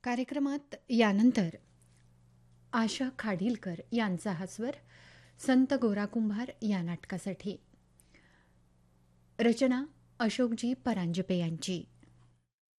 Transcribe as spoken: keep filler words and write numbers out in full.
कार्यक्रमात यानंतर आशा खाडीलकर यांचा हा स्वर संत गोरा कुंभार या नाटकासाठी. रचना अशोकजी परांजपे यांची.